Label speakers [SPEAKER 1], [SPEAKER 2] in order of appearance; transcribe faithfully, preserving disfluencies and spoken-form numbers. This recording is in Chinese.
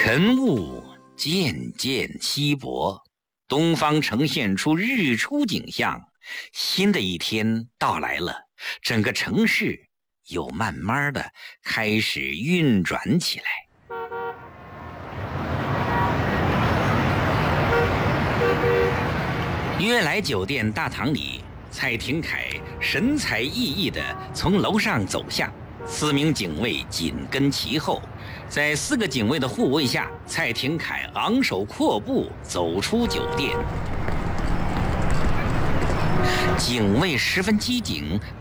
[SPEAKER 1] 晨雾渐渐稀薄，东方呈现出日出景象，新的一天到来了，整个城市又慢慢的开始运转起来。悦来酒店大堂里，蔡廷锴神采奕奕地从楼上走下，四名警卫紧跟其后。在四个警卫的护卫下，蔡廷锴昂首阔步走出酒店。警卫十分机警，